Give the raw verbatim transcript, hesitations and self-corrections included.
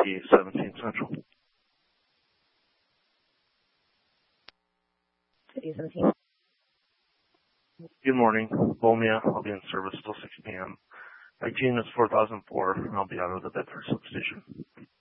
P seventeen Central. City seventeen. Good morning. Bomia. I'll be in service till six p m My gene is four thousand four, and I'll be out of the Bedford substation.